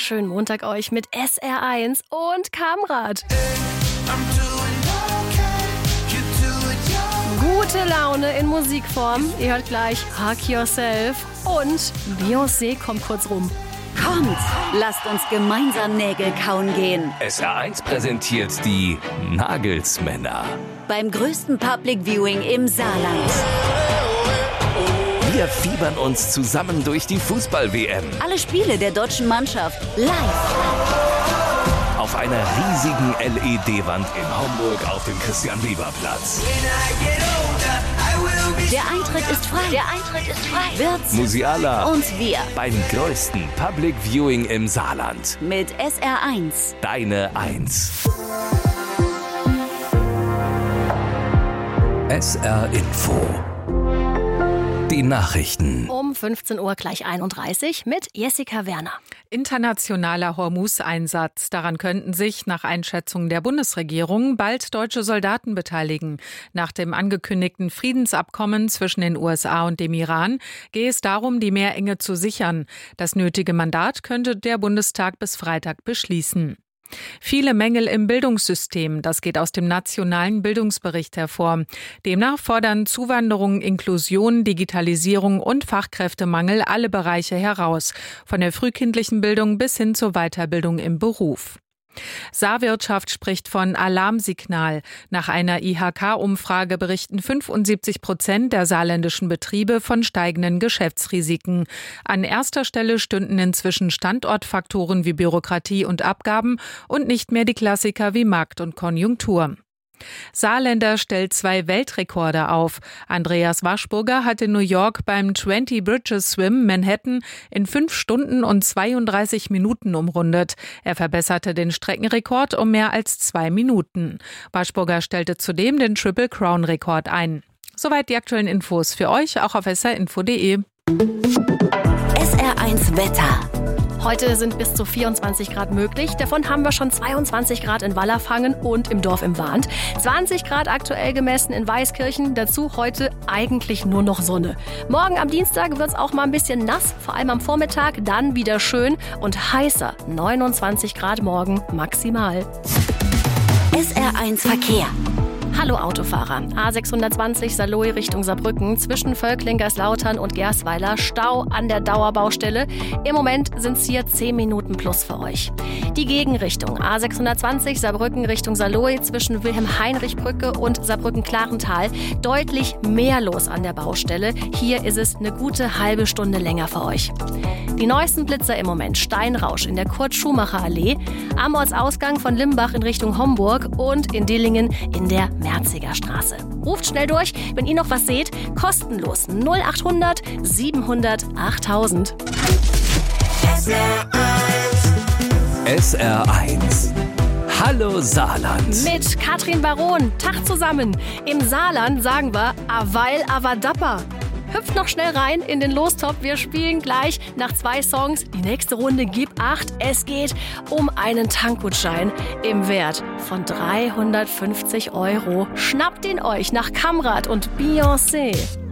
Schönen Montag euch mit SR1 und Kamrad. Gute Laune in Musikform. Ihr hört gleich Hug Yourself und Beyoncé kommt kurz rum. Kommt, lasst uns gemeinsam Nägel kauen gehen. SR1 präsentiert die Nagelsmänner. Beim größten Public Viewing im Saarland. Wir fiebern uns zusammen durch die Fußball-WM. Alle Spiele der deutschen Mannschaft live. Auf einer riesigen LED-Wand in Homburg auf dem Christian-Weber-Platz. Der Eintritt ist frei. Wirtz, Musiala und wir. Beim größten Public Viewing im Saarland. Mit SR1. Deine 1. SR Info. Die Nachrichten. Um 15 Uhr gleich 31 mit Jessica Werner. Internationaler Hormuz-Einsatz. Daran könnten sich nach Einschätzung der Bundesregierung bald deutsche Soldaten beteiligen. Nach dem angekündigten Friedensabkommen zwischen den USA und dem Iran gehe es darum, die Meerenge zu sichern. Das nötige Mandat könnte der Bundestag bis Freitag beschließen. Viele Mängel im Bildungssystem, das geht aus dem nationalen Bildungsbericht hervor. Demnach fordern Zuwanderung, Inklusion, Digitalisierung und Fachkräftemangel alle Bereiche heraus, von der frühkindlichen Bildung bis hin zur Weiterbildung im Beruf. Saarwirtschaft spricht von Alarmsignal. Nach einer IHK-Umfrage berichten 75% der saarländischen Betriebe von steigenden Geschäftsrisiken. An erster Stelle stünden inzwischen Standortfaktoren wie Bürokratie und Abgaben und nicht mehr die Klassiker wie Markt und Konjunktur. Saarländer stellt 2 Weltrekorde auf. Andreas Waschburger hat in New York beim 20 Bridges Swim Manhattan in 5 Stunden und 32 Minuten umrundet. Er verbesserte den Streckenrekord um mehr als 2 Minuten. Waschburger stellte zudem den Triple Crown Rekord ein. Soweit die aktuellen Infos für euch, auch auf srinfo.de. SR1 Wetter. Heute sind bis zu 24 Grad möglich. Davon haben wir schon 22 Grad in Wallerfangen und im Dorf im Wahnd. 20 Grad aktuell gemessen in Weißkirchen. Dazu heute eigentlich nur noch Sonne. Morgen am Dienstag wird es auch mal ein bisschen nass, vor allem am Vormittag. Dann wieder schön und heißer. 29 Grad morgen maximal. SR1 Verkehr. Hallo Autofahrer. A620 Saarlouis Richtung Saarbrücken zwischen Völklingerslautern und Gersweiler. Stau an der Dauerbaustelle. Im Moment sind es hier 10 Minuten plus für euch. Die Gegenrichtung A620 Saarbrücken Richtung Saarlouis zwischen Wilhelm-Heinrich-Brücke und Saarbrücken-Klarental. Deutlich mehr los an der Baustelle. Hier ist es eine gute halbe Stunde länger für euch. Die neuesten Blitzer im Moment. Steinrausch in der Kurt-Schumacher-Allee, am Ortsausgang von Limbach in Richtung Homburg und in Dillingen in der Merziger Straße. Ruft schnell durch, wenn ihr noch was seht. Kostenlos 0800 700 8000. SR1. Hallo Saarland. Mit Katrin Baron. Tag zusammen. Im Saarland sagen wir Aweil Avadappa. Hüpft noch schnell rein in den Lostopf. Wir spielen gleich nach 2 Songs die nächste Runde. Gib 8. Es geht um einen Tankgutschein im Wert von 350 €. Schnappt ihn euch nach Kamrad und Beyoncé.